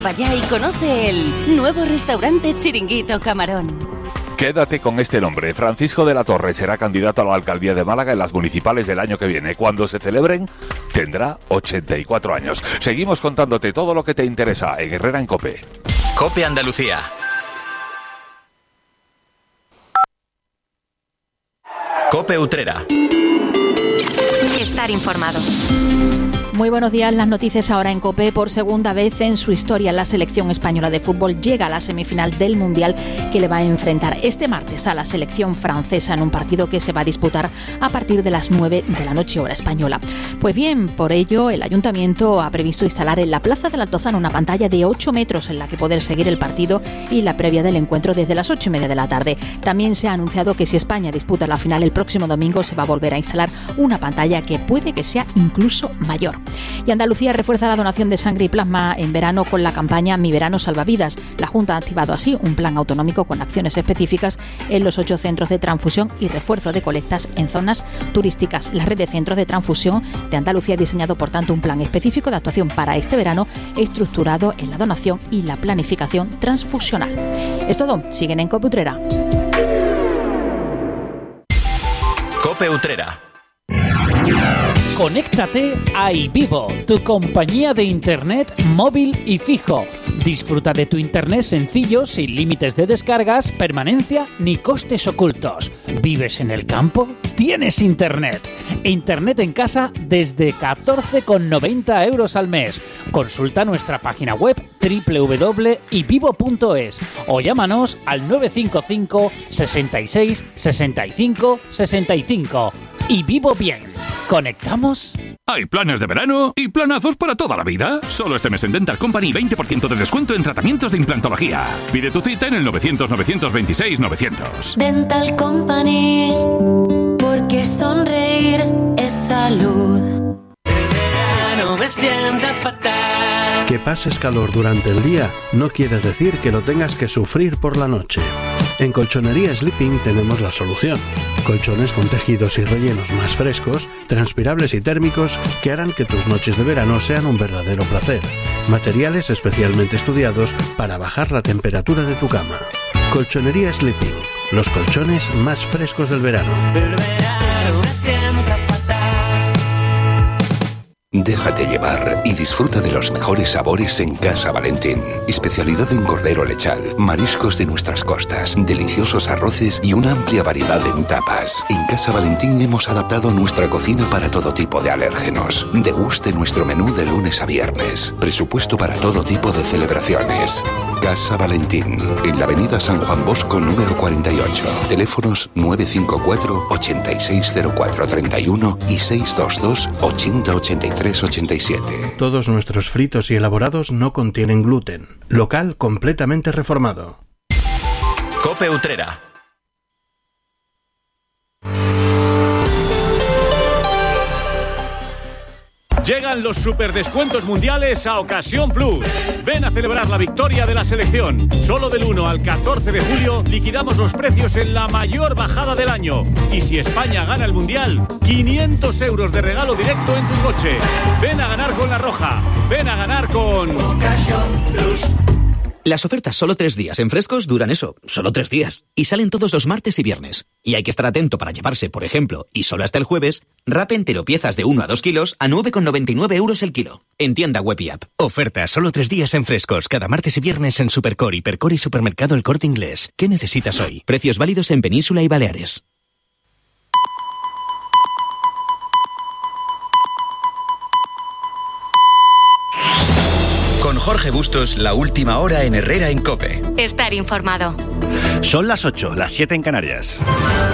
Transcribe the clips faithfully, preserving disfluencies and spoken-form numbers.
Vaya y conoce el nuevo restaurante Chiringuito Camarón. Quédate con este nombre. Francisco de la Torre será candidato a la alcaldía de Málaga en las municipales del año que viene. Cuando se celebren, tendrá ochenta y cuatro años. Seguimos contándote todo lo que te interesa en Herrera en COPE. COPE Andalucía. COPE Utrera. Estar informado. Muy buenos días, las noticias ahora en COPE. Por segunda vez en su historia, la selección española de fútbol llega a la semifinal del Mundial, que le va a enfrentar este martes a la selección francesa en un partido que se va a disputar a partir de las nueve de la noche hora española. Pues bien, por ello el Ayuntamiento ha previsto instalar en la Plaza del Altozano una pantalla de ocho metros en la que poder seguir el partido y la previa del encuentro desde las ocho y media de la tarde. También se ha anunciado que si España disputa la final el próximo domingo, se va a volver a instalar una pantalla que puede que sea incluso mayor. Y Andalucía refuerza la donación de sangre y plasma en verano con la campaña Mi Verano Salvavidas. La Junta ha activado así un plan autonómico con acciones específicas en los ocho centros de transfusión y refuerzo de colectas en zonas turísticas. La red de centros de transfusión de Andalucía ha diseñado, por tanto, un plan específico de actuación para este verano, estructurado en la donación y la planificación transfusional. Es todo. Siguen en COPE Utrera. COPE Utrera. Conéctate a iVivo, tu compañía de internet móvil y fijo. Disfruta de tu internet sencillo, sin límites de descargas, permanencia ni costes ocultos. ¿Vives en el campo? ¡Tienes internet! Internet en casa desde catorce con noventa euros al mes. Consulta nuestra página web doble u doble u doble u punto ivivo punto es o llámanos al nueve cinco cinco, sesenta y seis, sesenta y cinco, sesenta y cinco. Y vivo bien. ¿Conectamos? Hay planes de verano y planazos para toda la vida. Solo este mes en Dental Company veinte por ciento de descuento en tratamientos de implantología. Pide tu cita en el novecientos, novecientos veintiséis, novecientos. Dental Company, porque sonreír es salud. El verano me sienta fatal. Que pases calor durante el día no quiere decir que lo tengas que sufrir por la noche. En Colchonería Sleeping tenemos la solución. Colchones con tejidos y rellenos más frescos, transpirables y térmicos que harán que tus noches de verano sean un verdadero placer. Materiales especialmente estudiados para bajar la temperatura de tu cama. Colchonería Sleeping, los colchones más frescos del verano. El verano me sienta fatal. Déjate llevar y disfruta de los mejores sabores en Casa Valentín. Especialidad en cordero lechal, mariscos de nuestras costas, deliciosos arroces y una amplia variedad en tapas. En Casa Valentín hemos adaptado nuestra cocina para todo tipo de alérgenos. Deguste nuestro menú de lunes a viernes. Presupuesto para todo tipo de celebraciones. Casa Valentín, en la avenida San Juan Bosco número cuarenta y ocho. Teléfonos nueve cinco cuatro, ochenta y seis cero cuatro treinta y uno y seis dos dos, ochenta ochenta y tres ochenta y siete. Todos nuestros fritos y elaborados no contienen gluten. Local completamente reformado. COPE Utrera. Llegan los superdescuentos mundiales a Ocasión Plus. Ven a celebrar la victoria de la selección. Solo del uno al catorce de julio liquidamos los precios en la mayor bajada del año. Y si España gana el mundial, quinientos euros de regalo directo en tu coche. Ven a ganar con La Roja. Ven a ganar con Ocasión Plus. Las ofertas solo tres días en Frescos duran eso, solo tres días. Y salen todos los martes y viernes. Y hay que estar atento para llevarse, por ejemplo, y solo hasta el jueves, wrap entero piezas de uno a dos kilos a nueve con noventa y nueve euros el kilo. En tienda web y app. Oferta solo tres días en Frescos, cada martes y viernes en Supercore, Hipercore y Supermercado El Corte Inglés. ¿Qué necesitas hoy? Precios válidos en Península y Baleares. Con Jorge Bustos, la última hora en Herrera en COPE. Estar informado. Son las ocho, las siete en Canarias.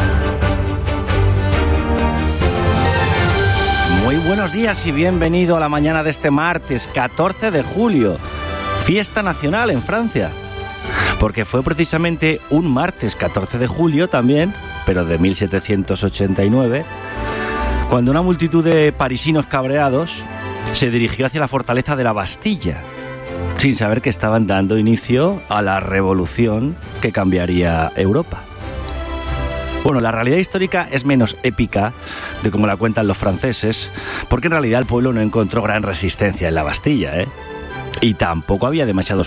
Muy buenos días y bienvenido a la mañana de este martes catorce de julio, fiesta nacional en Francia. Porque fue precisamente un martes catorce de julio también, pero de mil setecientos ochenta y nueve, cuando una multitud de parisinos cabreados se dirigió hacia la fortaleza de la Bastilla, sin saber que estaban dando inicio a la revolución que cambiaría Europa. Bueno, la realidad histórica es menos épica de como la cuentan los franceses, porque en realidad el pueblo no encontró gran resistencia en la Bastilla, ¿eh? Y tampoco había demasiados